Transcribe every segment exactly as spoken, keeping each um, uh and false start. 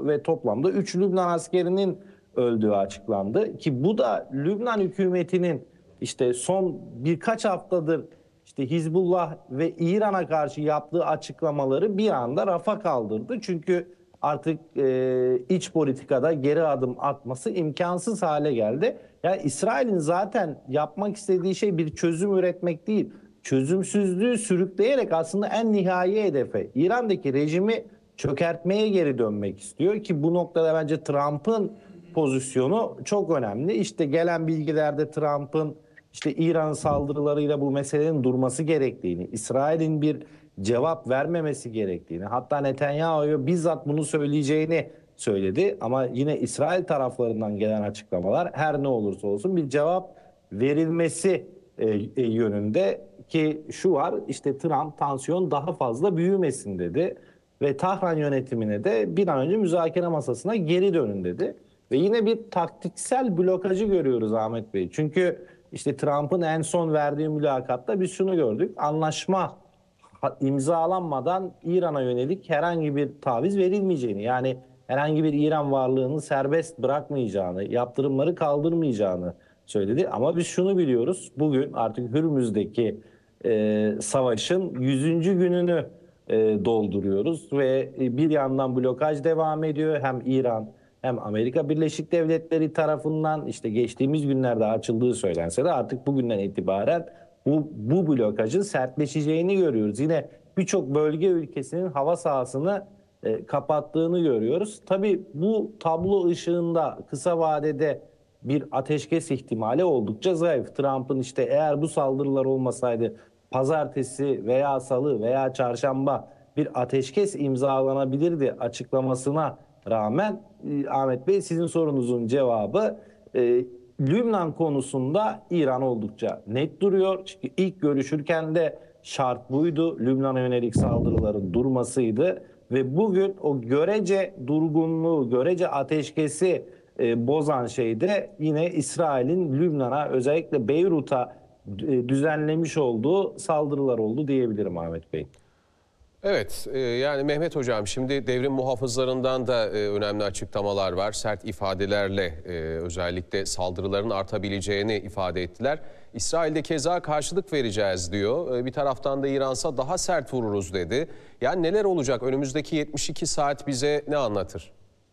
ve toplamda üç Lübnan askerinin öldüğü açıklandı. Ki bu da Lübnan hükümetinin işte son birkaç haftadır işte Hizbullah ve İran'a karşı yaptığı açıklamaları bir anda rafa kaldırdı. Çünkü artık e, iç politikada geri adım atması imkansız hale geldi. Yani İsrail'in zaten yapmak istediği şey bir çözüm üretmek değil. Çözümsüzlüğü sürükleyerek aslında en nihai hedefe İran'daki rejimi çökertmeye geri dönmek istiyor ki bu noktada bence Trump'ın pozisyonu çok önemli. İşte gelen bilgilerde Trump'ın işte İran saldırılarıyla bu meselenin durması gerektiğini, İsrail'in bir cevap vermemesi gerektiğini, hatta Netanyahu'ya bizzat bunu söyleyeceğini söyledi. Ama yine İsrail taraflarından gelen açıklamalar her ne olursa olsun bir cevap verilmesi e, e, yönünde ki şu var işte Trump tansiyon daha fazla büyümesin dedi ve Tahran yönetimine de bir an önce müzakere masasına geri dönün dedi. Ve yine bir taktiksel blokajı görüyoruz Ahmet Bey. Çünkü işte Trump'ın en son verdiği mülakatta biz şunu gördük. Anlaşma imzalanmadan İran'a yönelik herhangi bir taviz verilmeyeceğini, yani herhangi bir İran varlığını serbest bırakmayacağını, yaptırımları kaldırmayacağını söyledi. Ama biz şunu biliyoruz. Bugün artık Hürmüz'deki e, savaşın yüzüncü gününü e, dolduruyoruz ve bir yandan blokaj devam ediyor. Hem İran hem Amerika Birleşik Devletleri tarafından işte geçtiğimiz günlerde açıldığı söylense de artık bugünden itibaren bu, bu blokajın sertleşeceğini görüyoruz. Yine birçok bölge ülkesinin hava sahasını e, kapattığını görüyoruz. Tabii bu tablo ışığında kısa vadede bir ateşkes ihtimali oldukça zayıf. Trump'ın işte eğer bu saldırılar olmasaydı pazartesi veya salı veya çarşamba bir ateşkes imzalanabilirdi açıklamasına rağmen e, Ahmet Bey sizin sorunuzun cevabı e, Lübnan konusunda İran oldukça net duruyor. Çünkü ilk görüşürken de şart buydu. Lübnan'a yönelik saldırıların durmasıydı. Ve bugün o görece durgunluğu, görece ateşkesi e, bozan şey de yine İsrail'in Lübnan'a özellikle Beyrut'a e, düzenlemiş olduğu saldırılar oldu diyebilirim Ahmet Bey. Evet, e, yani Mehmet Hocam şimdi devrim muhafızlarından da e, önemli açıklamalar var. Sert ifadelerle e, özellikle saldırıların artabileceğini ifade ettiler. İsrail'de keza karşılık vereceğiz diyor. E, bir taraftan da İran'sa daha sert vururuz dedi. Yani neler olacak? Önümüzdeki yetmiş iki saat bize ne anlatır?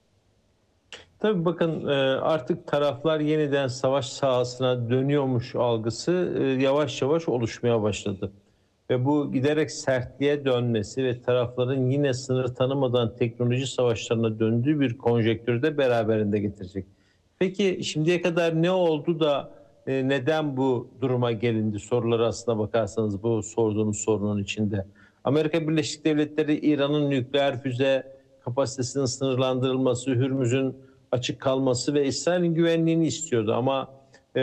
Tabii bakın artık taraflar yeniden savaş sahasına dönüyormuş algısı yavaş yavaş oluşmaya başladı. Ve bu giderek sertliğe dönmesi ve tarafların yine sınır tanımadan teknoloji savaşlarına döndüğü bir konjektürü de beraberinde getirecek. Peki şimdiye kadar ne oldu da neden bu duruma gelindi soruları aslına bakarsanız bu sorduğunuz sorunun içinde. Amerika Birleşik Devletleri İran'ın nükleer füze kapasitesinin sınırlandırılması, Hürmüz'ün açık kalması ve İsrail'in güvenliğini istiyordu. Ama e,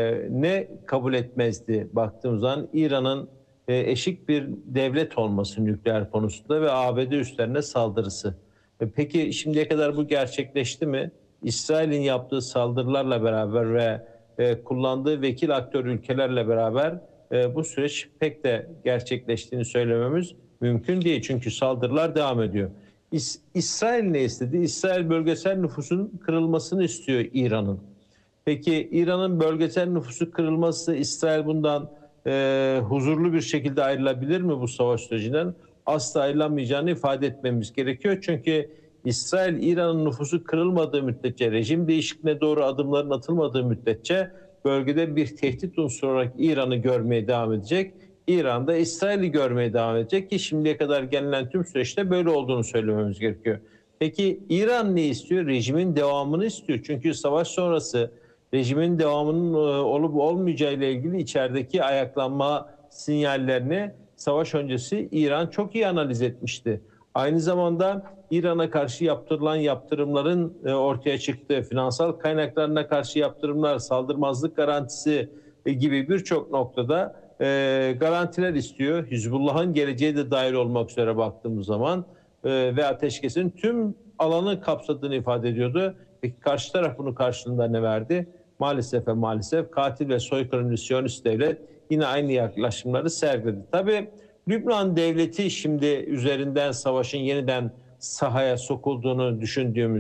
ne kabul etmezdi baktığımız zaman İran'ın e, eşik bir devlet olması nükleer konusunda ve A B D üstlerine saldırısı. E, peki şimdiye kadar bu gerçekleşti mi? İsrail'in yaptığı saldırılarla beraber ve e, kullandığı vekil aktör ülkelerle beraber e, bu süreç pek de gerçekleştiğini söylememiz mümkün değil. Çünkü saldırılar devam ediyor. İs İsrail ne istedi? İsrail bölgesel nüfusun kırılmasını istiyor İran'ın. Peki İran'ın bölgesel nüfusu kırılması, İsrail bundan e, huzurlu bir şekilde ayrılabilir mi bu savaş sürecinden? Asla ayrılamayacağını ifade etmemiz gerekiyor. Çünkü İsrail İran'ın nüfusu kırılmadığı müddetçe, rejim değişikliğine doğru adımların atılmadığı müddetçe bölgede bir tehdit unsuru olarak İran'ı görmeye devam edecek. İran da İsrail'i görmeye devam edecek ki şimdiye kadar gelinen tüm süreçte böyle olduğunu söylememiz gerekiyor. Peki İran ne istiyor? Rejimin devamını istiyor. Çünkü savaş sonrası rejimin devamının olup olmayacağı ile ilgili içerideki ayaklanma sinyallerini savaş öncesi İran çok iyi analiz etmişti. Aynı zamanda İran'a karşı yaptırılan yaptırımların ortaya çıktığı, finansal kaynaklarına karşı yaptırımlar, saldırmazlık garantisi gibi birçok noktada E, garantiler istiyor. Hizbullah'ın geleceği de dahil olmak üzere baktığımız zaman e, ve ateşkesin tüm alanı kapsadığını ifade ediyordu. Peki karşı taraf bunun karşılığında ne verdi? Maalesef ve maalesef katil ve soykırımcı Siyonist devlet yine aynı yaklaşımları sergiledi. Tabii Lübnan devleti şimdi üzerinden savaşın yeniden sahaya sokulduğunu düşündüğümüz